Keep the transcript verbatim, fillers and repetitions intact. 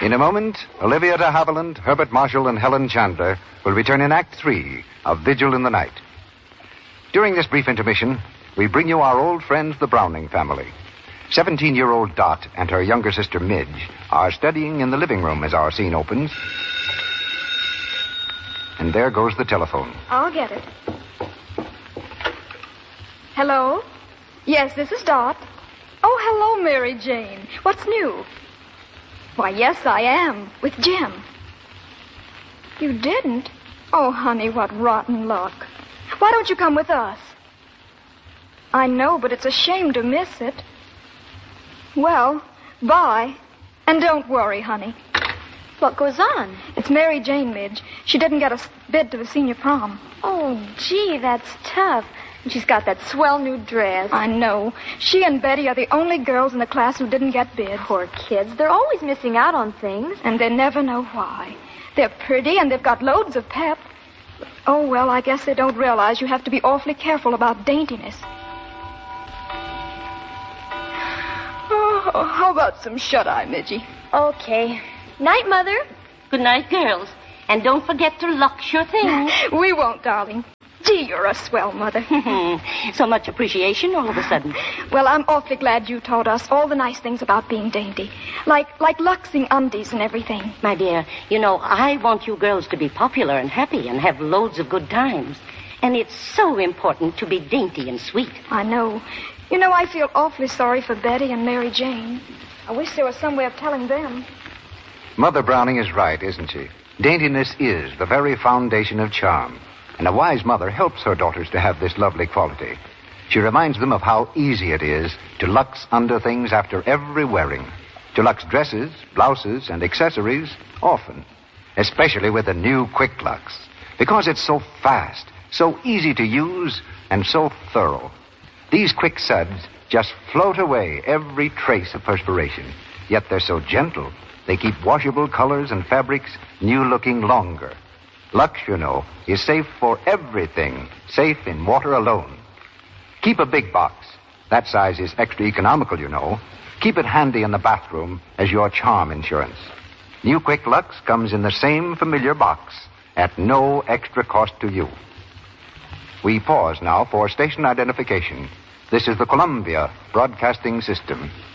In a moment, Olivia de Havilland, Herbert Marshall, and Helen Chandler will return in Act Three of Vigil in the Night. During this brief intermission, we bring you our old friends, the Browning family. Seventeen-year-old Dot and her younger sister Midge are studying in the living room as our scene opens. And there goes the telephone. I'll get it. Hello? Yes, this is Dot. Oh, hello, Mary Jane. What's new? Why, yes, I am. With Jim. You didn't? Oh, honey, what rotten luck. Why don't you come with us? I know, but it's a shame to miss it. Well, bye. And don't worry, honey. What goes on? It's Mary Jane, Midge. She didn't get a bid to the senior prom. Oh, gee, that's tough. And she's got that swell new dress. I know. She and Betty are the only girls in the class who didn't get bids. Poor kids. They're always missing out on things. And they never know why. They're pretty and they've got loads of pep. Oh, well, I guess they don't realize you have to be awfully careful about daintiness. Oh, how about some shut-eye, Midgie? Okay. Night, Mother. Good night, girls. And don't forget to lock your things. We won't, darling. Gee, you're a swell mother. So much appreciation all of a sudden. Well, I'm awfully glad you taught us all the nice things about being dainty. Like like luxing undies and everything. My dear, you know, I want you girls to be popular and happy and have loads of good times. And it's so important to be dainty and sweet. I know. You know, I feel awfully sorry for Betty and Mary Jane. I wish there was some way of telling them. Mother Browning is right, isn't she? Daintiness is the very foundation of charm. And a wise mother helps her daughters to have this lovely quality. She reminds them of how easy it is to lux under things after every wearing. To lux dresses, blouses, and accessories often. Especially with the new Quick Lux. Because it's so fast, so easy to use, and so thorough. These quick suds just float away every trace of perspiration. Yet they're so gentle, they keep washable colors and fabrics new-looking longer. Lux, you know, is safe for everything, safe in water alone. Keep a big box. That size is extra economical, you know. Keep it handy in the bathroom as your charm insurance. New Quick Lux comes in the same familiar box at no extra cost to you. We pause now for station identification. This is the Columbia Broadcasting System.